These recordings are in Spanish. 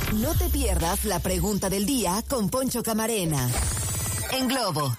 No te pierdas la pregunta del día con Poncho Camarena. En Globo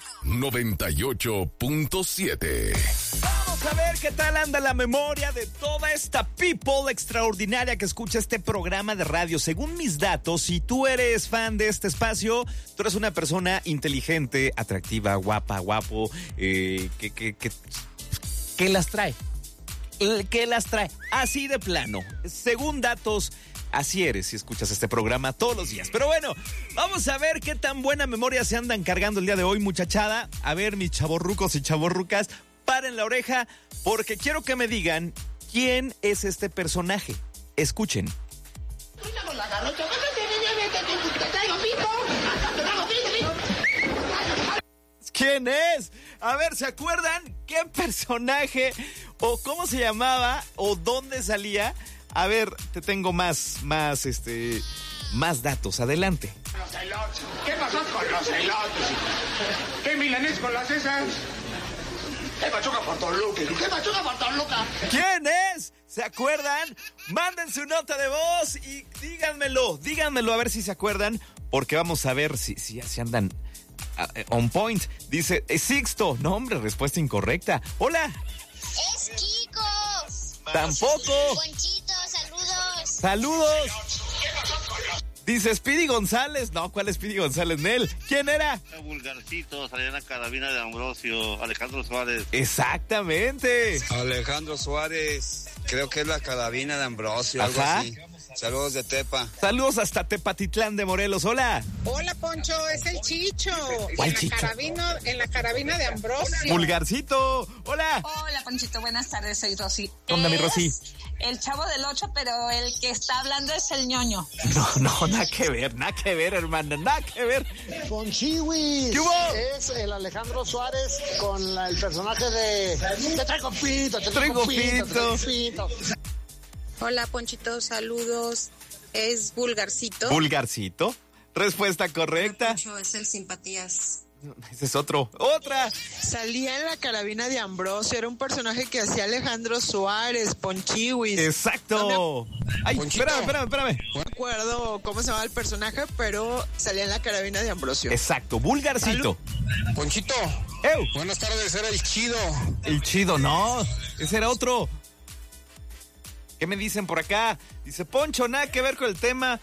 98.7. Vamos a ver qué tal anda la memoria de toda esta people extraordinaria que escucha este programa de radio. Según mis datos, si tú eres fan de este espacio, tú eres una persona inteligente, atractiva, guapa, guapo, que las trae. Que las trae. Así de plano. Según datos, así eres si escuchas este programa todos los días. Pero bueno, vamos a ver qué tan buena memoria se andan cargando el día de hoy, muchachada. A ver, mis chavorrucos y chavorrucas, paren la oreja porque quiero que me digan quién es este personaje. Escuchen. ¿Quién es? A ver, ¿se acuerdan qué personaje o cómo se llamaba o dónde salía? A ver, te tengo más datos. Adelante. Los elotes. ¿Qué pasó con los elotes? ¿Qué milanés con las esas? ¿Qué pachuca por Toluca? ¿Qué pachuca por Toluca? ¿Quién es? ¿Se acuerdan? Manden su nota de voz y díganmelo a ver si se acuerdan, porque vamos a ver si andan on point. Dice Sixto. No, hombre, respuesta incorrecta. Hola. Es Kiko. Tampoco. Ponchito, saludos. Saludos. Dice Speedy González. No, ¿cuál es Speedy González? Nel. ¿Quién era? Vulgarcito, salía en la carabina de Ambrosio, Alejandro Suárez. Exactamente. Alejandro Suárez, creo que es la carabina de Ambrosio, algo así. Saludos de Tepa. Saludos hasta Tepatitlán de Morelos. Hola. Hola, Poncho, es el Chicho. ¿Cuál Chicho? En la carabina de Ambrosio. Vulgarcito. Hola. Hola, Ponchito, buenas tardes, soy Rosy. ¿Dónde mi Rosy? El Chavo del 8, pero el que está hablando es el ñoño. No, nada que ver, hermana, nada que ver. Ponchiwis. ¿Qué hubo? Es el Alejandro Suárez con el personaje de... Te traigo pito, te traigo pito. Hola, Ponchito, saludos. Es Vulgarcito. Vulgarcito. Respuesta correcta. Poncho, es el Simpatías. Ese es otro. ¡Otra! Salía en la carabina de Ambrosio. Era un personaje que hacía Alejandro Suárez, Ponchiwis. ¡Exacto! Ay, espérame. No recuerdo cómo se llamaba el personaje, pero salía en la carabina de Ambrosio. Exacto, Vulgarcito. Ponchito. ¡Ew! Buenas tardes, era el Chido. El Chido, no. Ese era otro. ¿Qué me dicen por acá? Dice Poncho, nada que ver con el tema.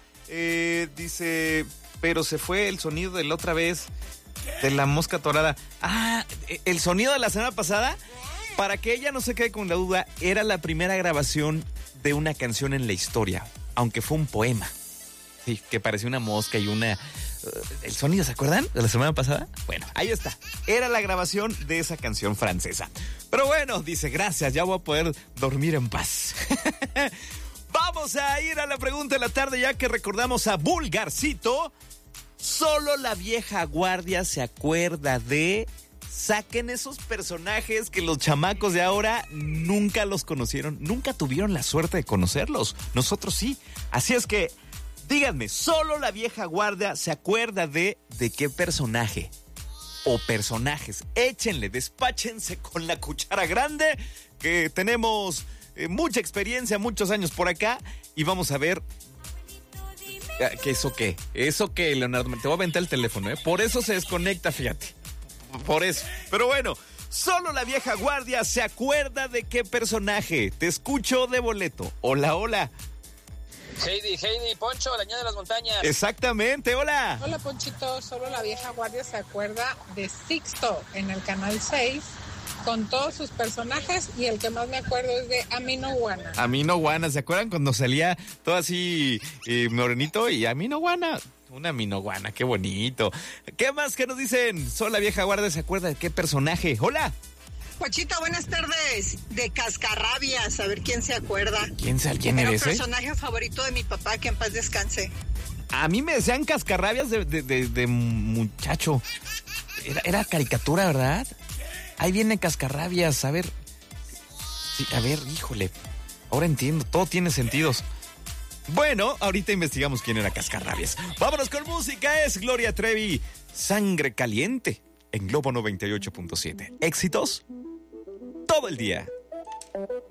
Dice, pero se fue el sonido de la otra vez de la mosca atorada. Ah, el sonido de la semana pasada, para que ella no se quede con la duda, era la primera grabación de una canción en la historia, aunque fue un poema. Sí, que parecía una mosca y una... ¿El sonido, se acuerdan? De la semana pasada. Bueno, ahí está. Era la grabación de esa canción francesa. Pero bueno, dice, gracias, ya voy a poder dormir en paz. Vamos a ir a la pregunta de la tarde, ya que recordamos a Vulgarcito. Solo la vieja guardia se acuerda de... Saquen esos personajes que los chamacos de ahora nunca los conocieron, nunca tuvieron la suerte de conocerlos. Nosotros sí. Así es que... díganme, solo la vieja guardia se acuerda de qué personaje o personajes. Échenle, despáchense con la cuchara grande, que tenemos mucha experiencia, muchos años por acá, y vamos a ver... ¿Eso qué, Leonardo? Te voy a aventar el teléfono, ¿eh? Por eso se desconecta, fíjate. Por eso. Pero bueno, solo la vieja guardia se acuerda de qué personaje. Te escucho de boleto. Hola. Heidi, Poncho, la niña de las montañas. Exactamente, hola. Hola, Ponchito, solo la vieja guardia se acuerda de Sixto en el Canal 6 con todos sus personajes, y el que más me acuerdo es de Amino Guana. Amino Guana, ¿se acuerdan cuando salía todo así morenito y Amino Guana? Una Amino Guana, qué bonito. ¿Qué más que nos dicen? Solo la vieja guardia se acuerda de qué personaje. Hola. Pochito, buenas tardes. De Cascarrabias, a ver quién se acuerda. ¿Quién eres? Era el personaje favorito de mi papá, que en paz descanse. A mí me decían Cascarrabias de muchacho. Era caricatura, ¿verdad? Ahí viene Cascarrabias, a ver. Sí, a ver, híjole. Ahora entiendo, todo tiene sentidos. Bueno, ahorita investigamos quién era Cascarrabias. Vámonos con música, es Gloria Trevi, Sangre Caliente, en Globo 98.7. Éxitos todo el día.